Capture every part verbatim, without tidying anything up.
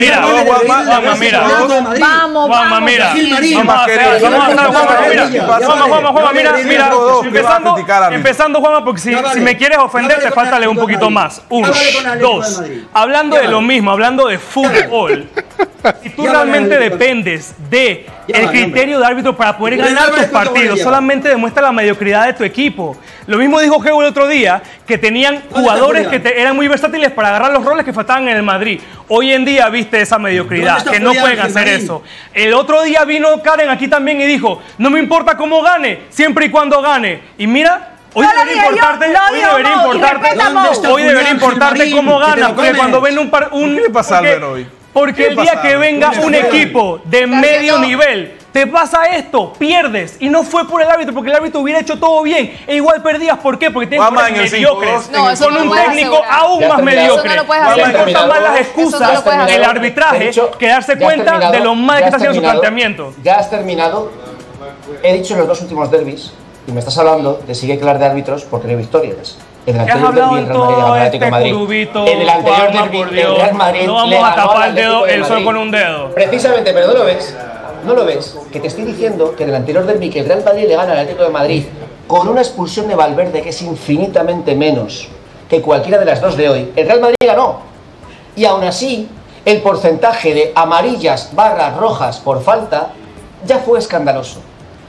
Mira, Juanma, mira. Vamos, Juanma, mira. Vamos a hacer, vamos a hacer, Juanma, Juanma, Juanma, mira, mira. Empezando, empezando, Juanma, porque si, si me quieres ofender, te falta un poquito más. Uno, dos. Hablando de lo mismo, hablando de fútbol. Si tú realmente dependes de el criterio de árbitro para poder ganar tus partidos, solamente demuestra la mediocridad de tu equipo. Lo mismo dijo Geo el otro día, que tenían jugadores que te, eran muy versátiles para agarrar los roles que faltaban en el Madrid. Hoy en día viste esa mediocridad, que no pueden hacer eso. El otro día vino Karen aquí también y dijo, no me importa cómo gane, siempre y cuando gane. Y mira... Hoy debería importarte, hoy debería importarte, hoy debería importarte cómo ganas, porque cuando ven un par, un ¿qué le pasa al ver hoy? Porque el día que venga un equipo de medio nivel, te pasa esto, pierdes. Y no fue por el árbitro, porque el árbitro hubiera hecho todo bien. E igual perdías, ¿por qué? Porque tienes jugadores mediocres. No, son un técnico aún más mediocre. No importan más las excusas del arbitraje que darse cuenta de lo mal que está haciendo su planteamiento. Ya has terminado. He dicho en los dos últimos derbis, y me estás hablando de sigue claro de árbitros porque no hay victorias. En el anterior derbi el Real Madrid ganó al Atlético de Madrid. En el anterior derbi el Real Madrid no vamos a tapar el dedo, el sol con un dedo. Precisamente, pero no lo ves. No lo ves. Que te estoy diciendo que en el anterior derbi que el Real Madrid le gana al Atlético de Madrid con una expulsión de Valverde que es infinitamente menos que cualquiera de las dos de hoy. El Real Madrid ganó. Y aún así, el porcentaje de amarillas barras rojas por falta ya fue escandaloso.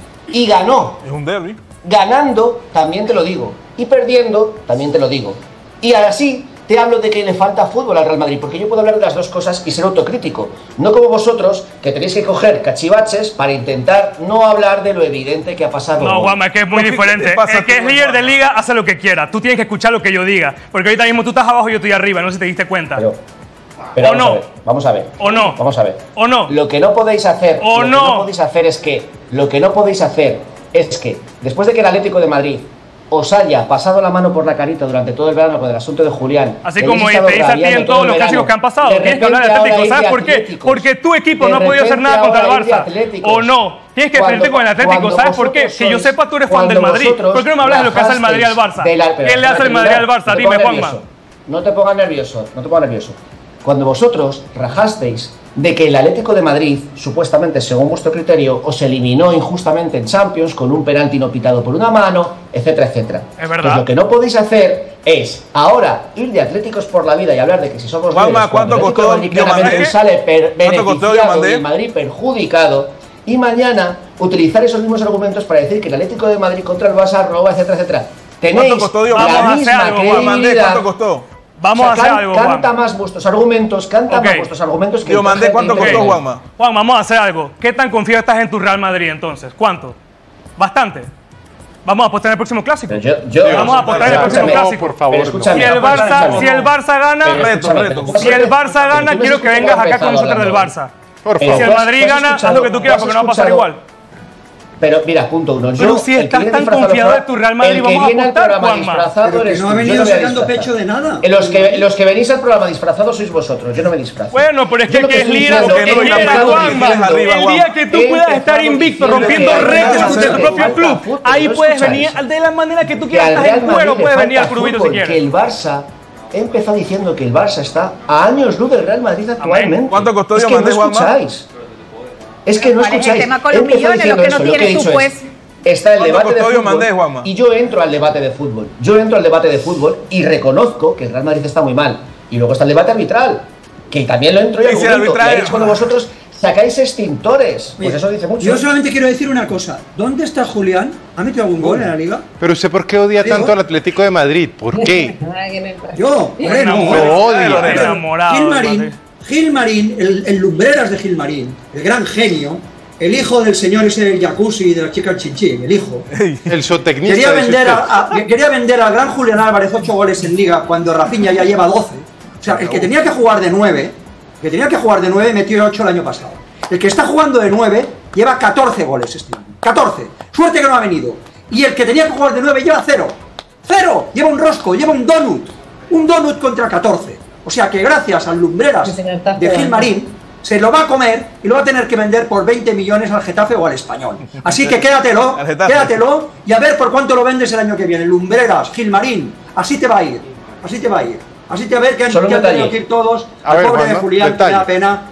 Y ganó. Es un derbi. Ganando, también te lo digo. Y perdiendo, también te lo digo. Y así te hablo de que le falta fútbol al Real Madrid, porque yo puedo hablar de las dos cosas y ser autocrítico. No como vosotros, que tenéis que coger cachivaches para intentar no hablar de lo evidente que ha pasado. No, Juanma, es que es muy diferente. El que es líder de liga hace lo que quiera. Tú tienes que escuchar lo que yo diga. Porque ahorita mismo tú estás abajo y yo estoy arriba. No sé si te diste cuenta. Pero, pero ¿O vamos no? a ver, vamos a ver. ¿O no? Vamos a ver. ¿O no? Lo que no podéis hacer, ¿O lo no? que no podéis hacer es que, lo que no podéis hacer es que, después de que el Atlético de Madrid os haya pasado la mano por la carita durante todo el verano con el asunto de Julián. Así como te dice a ti en todos los clásicos que han pasado. Tienes que hablar de Atlético. ¿Sabes por qué? Porque tu equipo no ha podido hacer nada contra el Barça. ¿O no? Tienes que defenderte con el Atlético. ¿Sabes por qué? Que yo sepa, tú eres fan del Madrid. ¿Por qué no me hablas de lo que hace el Madrid al Barça? ¿Qué le hace el Madrid al Barça? Dime, Juanma. No te pongas nervioso. No te pongas nervioso. Cuando vosotros rajasteis de que el Atlético de Madrid, supuestamente según vuestro criterio, os eliminó injustamente en Champions con un penalti no pitado por una mano, etcétera, etcétera. Es verdad. Pues lo que no podéis hacer es ahora ir de Atléticos por la vida y hablar de que si somos Juanma, ¿cuánto costó? Yo mandé sale per beneficiado y el Madrid perjudicado, y mañana utilizar esos mismos argumentos para decir que el Atlético de Madrid contra el Barça roba, etcétera, etcétera. Tenéis ¿Cuánto costó, Dios? la Vamos a misma hacer algo, credibilidad. ¿Cuánto costó? Vamos O sea, a hacer can, algo, Canta Juan. más vuestros argumentos, canta Ok. más vuestros argumentos que Yo el mandé gente cuánto interna. costó, Juanma. Juan, vamos a hacer algo. ¿Qué tan confiado estás en tu Real Madrid entonces? ¿Cuánto? Bastante. Vamos a apostar en el próximo clásico. Pero yo, yo, Vamos a apostar en el próximo escúchame, clásico. por favor, pero escúchame, Si el no, Barça, escúchame, si el Barça gana, pero Reto, escúchame, reto. pero si el Barça pero gana, tú quiero ves que cómo vengas ha acá con empezado nosotros del hablando. Barça. Por Y favor. si el Tú has- Madrid tú has gana, haz escuchado- lo que tú quieras tú has porque no va a pasar escuchado- igual. Pero mira, punto uno. Yo, Pero si el que estás viene tan disfrazado confiado pro- de tu Real Madrid, el que vamos a viene al apostar, programa Juanma. disfrazado Pero que eres no tú, ha yo venido me voy a sacando disfrazar. pecho de nada. Eh, Los que, los que venís al programa disfrazados sois vosotros, yo no me disfrazo. Bueno, pero es Yo que lo el que es estoy líder, diciendo el es que líder, he empezado Juanma, diciendo- arriba, el día Juanma. que tú He puedas estar empezado invicto, diciendo rompiendo que récords no de tu hace propio falta club, fútbol, ahí ¿no puedes escucháis? venir de la manera que tú Que quieras, al estás Real en cuero, Madrid le puedes venir al falta Crubito si fútbol, que quieres. el Barça he empezado diciendo que el Barça está a años luz del Real Madrid actualmente. ¿Cuánto costó Es que Diamante, no Juanma? escucháis. Es que no ¿Cuál es el escucháis. tema con He los empezado millones? diciendo Lo que no eso, lo que he tienes tú, dicho es, pues. está el ¿Cuánto debate de costó fútbol Diamante, Juanma? y yo entro al debate de fútbol. Yo entro al debate de fútbol y reconozco que el Real Madrid está muy mal. Y luego está el debate arbitral, que también lo entro y Sí, sí, el argumento. Y arbitraje. ahí es cuando vosotros sacáis extintores. Pues Oye, eso dice mucho. Yo solamente quiero decir una cosa. ¿Dónde está Julián? ¿Ha metido algún gol en la liga? Pero usted, ¿por qué odia Digo- tanto al Atlético de Madrid? ¿Por qué? Yo, hombre, no. Lo odia. Enamorado. Gilmarín, Gilmarín, el, el lumbreras de Gilmarín, el gran genio, el hijo del señor ese del jacuzzi y de la chica chinchín, el hijo. El zootecnista. Quería de vender, usted. a, a- quería vender al gran Julián Álvarez ocho goles en liga cuando Rafinha ya lleva doce. O sea, el que tenía que jugar de nueve, que tenía que jugar de nueve metió ocho el año pasado. El que está jugando de nueve lleva catorce goles este año. catorce. Suerte que no ha venido. Y el que tenía que jugar de nueve lleva cero. Cero. Lleva un rosco, lleva un donut. Un donut contra catorce. O sea que gracias al lumbreras de Gilmarín se lo va a comer y lo va a tener que vender por veinte millones al Getafe o al Español. Así que quédatelo, Al Getafe. quédatelo y a ver por cuánto lo vendes el año que viene. Lumbreras, Gilmarín, así te va a ir. Así te va a ir. Así que a ver que han, Solo un que han tenido detalle. que ir todos. A Al ver, pobre de Juanma, Julián, que me detalle. da pena.